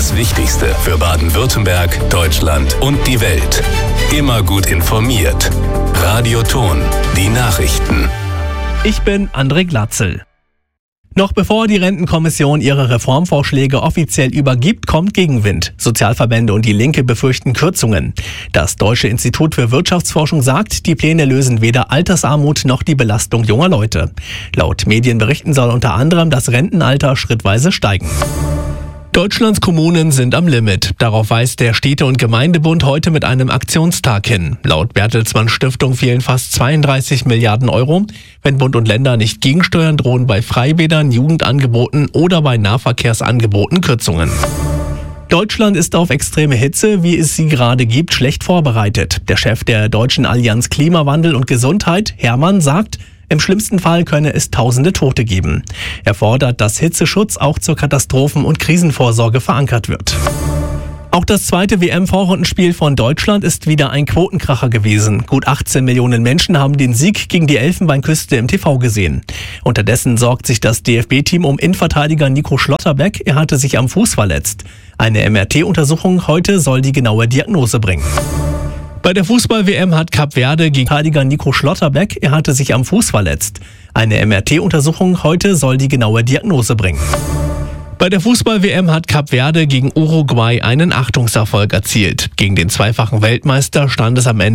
Das Wichtigste für Baden-Württemberg, Deutschland und die Welt. Immer gut informiert. Radio Thon, die Nachrichten. Ich bin André Glatzel. Noch bevor die Rentenkommission ihre Reformvorschläge offiziell übergibt, kommt Gegenwind. Sozialverbände und die Linke befürchten Kürzungen. Das Deutsche Institut für Wirtschaftsforschung sagt, die Pläne lösen weder Altersarmut noch die Belastung junger Leute. Laut Medienberichten soll unter anderem das Rentenalter schrittweise steigen. Deutschlands Kommunen sind am Limit. Darauf weist der Städte- und Gemeindebund heute mit einem Aktionstag hin. Laut Bertelsmann Stiftung fehlen fast 32 Milliarden Euro. Wenn Bund und Länder nicht gegensteuern, drohen bei Freibädern, Jugendangeboten oder bei Nahverkehrsangeboten Kürzungen. Deutschland ist auf extreme Hitze, wie es sie gerade gibt, schlecht vorbereitet. Der Chef der Deutschen Allianz Klimawandel und Gesundheit, Hermann, sagt, im schlimmsten Fall könne es tausende Tote geben. Er fordert, dass Hitzeschutz auch zur Katastrophen- und Krisenvorsorge verankert wird. Auch das zweite WM-Vorrundenspiel von Deutschland ist wieder ein Quotenkracher gewesen. Gut 18 Millionen Menschen haben den Sieg gegen die Elfenbeinküste im TV gesehen. Unterdessen sorgt sich das DFB-Team um Innenverteidiger Nico Schlotterbeck. Er hatte sich am Fuß verletzt. Eine MRT-Untersuchung heute soll die genaue Diagnose bringen. Bei der Fußball-WM hat Kap Verde gegen Verteidiger Nico Schlotterbeck, er hatte sich am Fuß verletzt. Eine MRT-Untersuchung heute soll die genaue Diagnose bringen. Bei der Fußball-WM hat Kap Verde gegen Uruguay einen Achtungserfolg erzielt. Gegen den zweifachen Weltmeister stand es am Ende